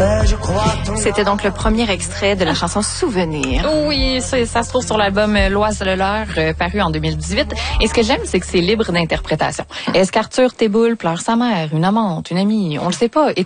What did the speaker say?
C'était donc le premier extrait de la chanson Souvenir. Oui, ça se trouve sur l'album L'Oise le Leur, paru en 2018. Et ce que j'aime, c'est que c'est libre d'interprétation. Est-ce qu'Arthur Théboul pleure sa mère, une amante, une amie? On le sait pas. Et